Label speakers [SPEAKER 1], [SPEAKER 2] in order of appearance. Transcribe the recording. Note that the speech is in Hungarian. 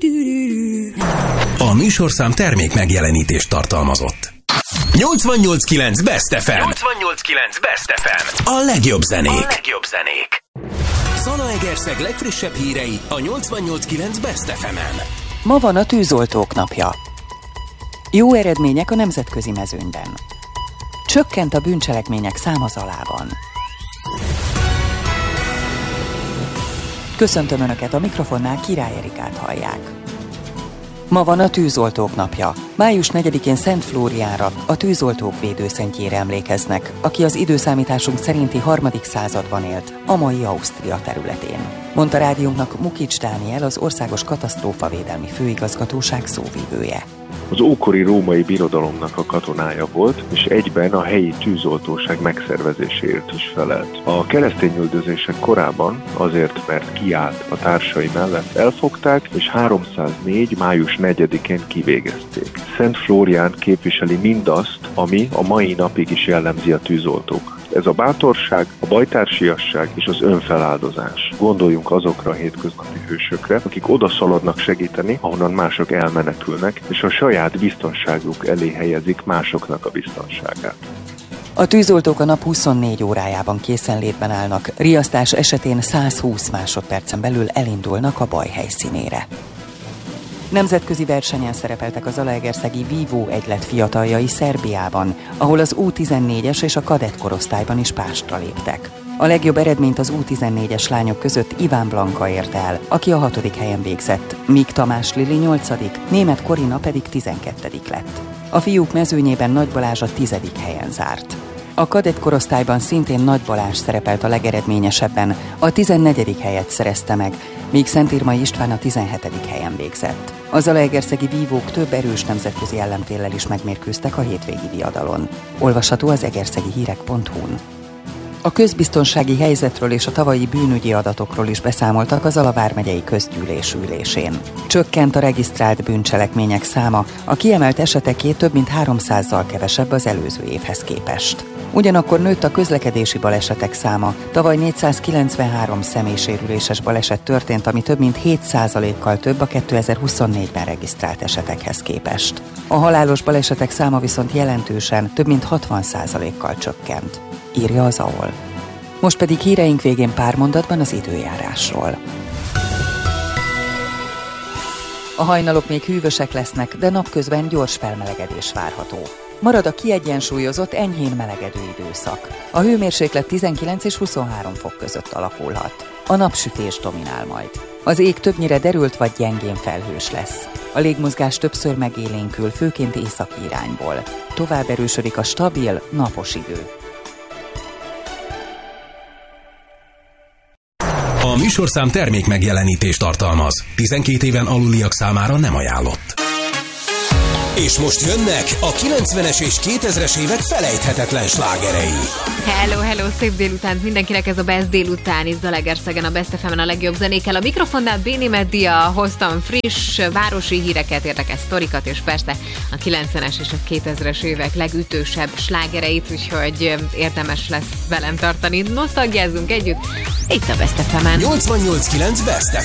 [SPEAKER 1] A műsorszám termék megjelenítést tartalmazott. 88.9 Best FM. 88.9 Best FM. A legjobb zenék. Zalaegerszeg legfrissebb hírei a 88.9 Best FM-en.
[SPEAKER 2] Ma van a tűzoltók napja. Jó eredmények a nemzetközi mezőnyben. Csökkent a bűncselekmények száma Zalában. Köszöntöm Önöket, a mikrofonnál Király Erikát hallják. Ma van a tűzoltók napja. Május 4-én Szent Flóriánra, a tűzoltók védőszentjére emlékeznek, aki az időszámításunk szerinti 3. században élt, a mai Ausztria területén. Mondta rádiónknak Mukics Dániel, az Országos Katasztrófavédelmi Főigazgatóság szóvivője.
[SPEAKER 3] Az ókori római birodalomnak a katonája volt, és egyben a helyi tűzoltóság megszervezéséért is felelt. A keresztényüldözések korában azért, mert kiállt a társai mellett, elfogták, és 304. május 4-én kivégezték. Szent Flórián képviseli mindazt, ami a mai napig is jellemzi a tűzoltók. Ez a bátorság, a bajtársiasság és az önfeláldozás. Gondoljunk azokra a hétköznapi hősökre, akik odaszaladnak segíteni, ahonnan mások elmenekülnek, és a saját biztonságuk elé helyezik másoknak a biztonságát.
[SPEAKER 2] A tűzoltók a nap 24 órájában készenlétben állnak, riasztás esetén 120 másodpercen belül elindulnak a baj helyszínére. Nemzetközi versenyen szerepeltek az zalaegerszegi Vívó egylet fiataljai Szerbiában, ahol az U14-es és a kadett korosztályban is pástra léptek. A legjobb eredményt az U14-es lányok között Iván Blanka ért el, aki a 6. helyen végzett, míg Tamás Lili 8., Németh Korina pedig 12. lett. A fiúk mezőnyében Nagy Balázs a 10. helyen zárt. A kadett korosztályban szintén Nagy Balázs szerepelt a legeredményesebben, a 14. helyet szerezte meg, míg Szentírmai István a 17. helyen végzett. A zalaegerszegi vívók több erős nemzetközi ellenféllel is megmérkőztek a hétvégi viadalon. Olvasható az egerszegihírek.hu-n. A közbiztonsági helyzetről és a tavalyi bűnügyi adatokról is beszámoltak a Zala vármegyei közgyűlés ülésén. Csökkent a regisztrált bűncselekmények száma, a kiemelt eseteké több mint 300-zal kevesebb az előző évhez képest. Ugyanakkor nőtt a közlekedési balesetek száma. Tavaly 493 személysérüléses baleset történt, ami több mint 7%-kal több a 2024-ben regisztrált esetekhez képest. A halálos balesetek száma viszont jelentősen, több mint 60%-kal csökkent, írja az AOL. Most pedig híreink végén pár mondatban az időjárásról. A hajnalok még hűvösek lesznek, de napközben gyors felmelegedés várható. Marad a kiegyensúlyozott, enyhén melegedő időszak. A hőmérséklet 19 és 23 fok között alakulhat. A napsütés dominál majd. Az ég többnyire derült vagy gyengén felhős lesz. A légmozgás többször megélénkül, főként északi irányból. Tovább erősödik a stabil, napos idő.
[SPEAKER 1] A műsorszám termék megjelenítést tartalmaz. 12 éven aluliak számára nem ajánlott. És most jönnek a 90-es és 2000-es évek felejthetetlen slágerei.
[SPEAKER 4] Hello, szép délután mindenkinek, ez a Best délután itt Zalaegerszegen, a Best FM-en a legjobb zenékkel. A mikrofonnál Béni Meddia, hoztam friss városi híreket, érdekes sztorikat, és persze a 90-es és a 2000-es évek legütősebb slágereit, úgyhogy érdemes lesz velem tartani. Nosztalgiázzunk együtt, itt a Best FM-en.
[SPEAKER 1] 88.9 Best